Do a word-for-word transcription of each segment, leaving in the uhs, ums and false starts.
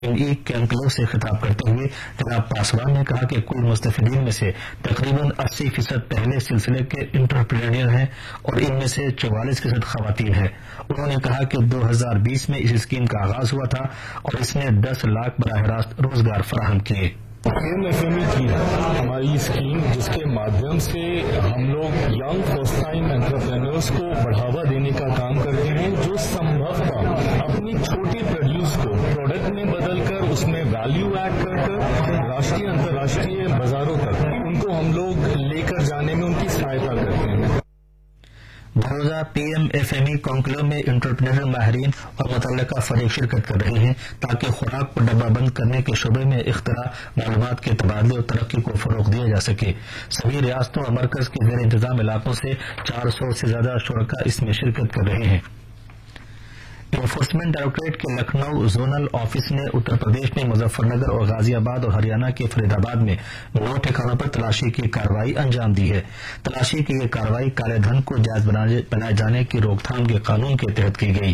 ای کینکلو سے خطاب کرتے ہوئے جناب پاسوان نے کہا کہ کل مستفیدین میں سے تقریباً اسی فیصد پہلے سلسلے کے انٹرپرینئر ہیں اور ان میں سے چوالیس فیصد خواتین ہیں۔ انہوں نے کہا کہ دو ہزار بیس میں اس اسکیم کا آغاز ہوا تھا اور اس نے دس لاکھ براہ راست روزگار فراہم کیے۔ P M F M E کی ہماری اسکیم جس کے مادھیم سے ہم لوگ ینگ فرسٹ ٹائم انٹرپرینرز کو بڑھاوا دینے کا کام کرتے ہیں، جو سمبھوتا اپنی چھوٹی پروڈیوس کو پروڈکٹ میں بدل کر اس میں ویلیو ایڈ کر کر راشٹریہ انترراشٹریہ بازاروں تک ان کو ہم لوگ لے کر جانے میں ان کی سہایتا کرتے ہیں۔ بروزہ P M F M E conclave میں انٹرپرینر ماہرین اور متعلقہ فریق شرکت کر رہے ہیں تاکہ خوراک کو ڈبہ بند کرنے کے شعبے میں اختراع، معلومات کے تبادلے اور ترقی کو فروغ دیا جا سکے۔ سبھی ریاستوں اور مرکز کے زیر انتظام علاقوں سے چار سو سے زیادہ شرکاء اس میں شرکت کر رہے ہیں۔ انفورسمنٹ ڈائریکٹوریٹ کے لکھنؤ زونل آفس نے اتر پردیش میں مظفر نگر اور غازی آباد اور ہریانہ کے فرید آباد میں نو ٹھکانوں پر تلاشی کی کارروائی انجام دی ہے۔ تلاشی کی یہ کارروائی کالے دھن کو جائز بنائے جانے کی روک تھام کے قانون کے تحت کی گئی۔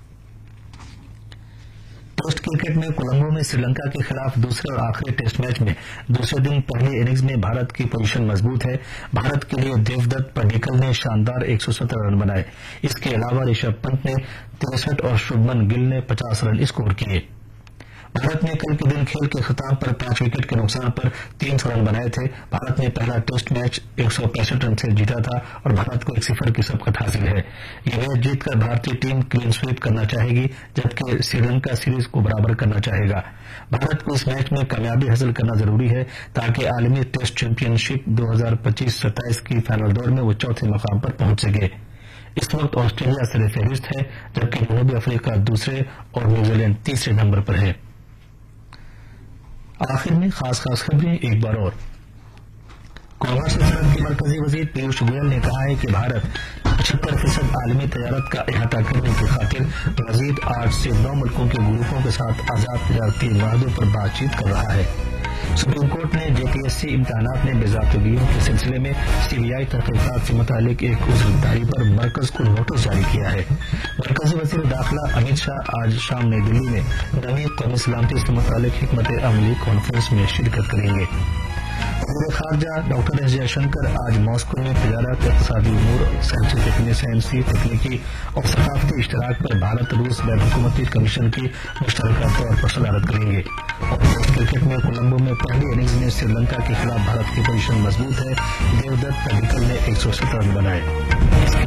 ٹیسٹ کرکٹ میں کولمبو میں سری لنکا کے خلاف دوسرے اور آخری ٹیسٹ میچ میں دوسرے دن پہلی اننگز میں بھارت کی پوزیشن مضبوط ہے۔ بھارت کے لیے دیو دت پڈیکل نے شاندار ایک سو ستر رن بنائے۔ اس کے علاوہ رشبھ پنت نے تریسٹھ اور شبھمن گل نے پچاس رن اسکور کیے۔ بھارت نے کل کے دن کھیل کے اختتام پر پانچ وکٹ کے نقصان پر تین سو رن بنائے تھے۔ بھارت نے پہلا ٹیسٹ میچ ایک سو پینسٹھ رن سے جیتا تھا اور بھارت کو ایک صفر کی سبقت حاصل ہے۔ یہ میچ جیت کر بھارتی ٹیم کلین سویپ کرنا چاہے گی جبکہ سری لنکا سیریز کو برابر کرنا چاہے گا۔ بھارت کو اس میچ میں کامیابی حاصل کرنا ضروری ہے تاکہ عالمی ٹیسٹ چیمپئن شپ دو ہزار پچیس ستائیس کی فائنل دور میں وہ چوتھے مقام پر پہنچ سکے۔ اس وقت آسٹریلیا سر فہرست ہے جبکہ جنوبی افریقہ دوسرے اور نیوزی لینڈ تیسرے نمبر پر ہے۔ آخر میں خاص خاص خبریں ایک بار اور۔ کامرس وزارت کے مرکزی وزیر پیوش گوئل نے کہا ہے کہ بھارت پچہتر فیصد عالمی تجارت کا احاطہ کرنے کی خاطر مزید آٹھ سے نو ملکوں کے گروپوں کے ساتھ آزاد تجارتی معاہدوں پر بات چیت کر رہا ہے۔ سپریم کورٹ نے جے پی ایس سی امتحانات میں باضابطگیوں کے سلسلے میں سی بی آئی تحقیقات سے متعلق ایک عذرداری پر مرکز کو نوٹس جاری کیا ہے۔ مرکزی وزیر داخلہ امت شاہ آج شام نئی دلی میں نئی قومی سلامتی سے متعلق حکمت عملی کانفرنس میں شرکت کریں گے۔ وزیر خارجہ ڈاکٹر ایس جے شنکر آج ماسکو میں تجارت، اقتصادی امور، سائنسی، تکنیکی اور ثقافتی اشتراک پر بھارت روس بین حکومتی کمیشن کی مشترکہ طور پر صدارت کریں گے۔ اور ٹیسٹ کرکٹ میں کولمبو میں پہلی اننگز میں سری لنکا کے خلاف بھارت کی پوزیشن مضبوط ہے۔ دیو دت پڈیکل نے ایک سو ستر رن بنائے۔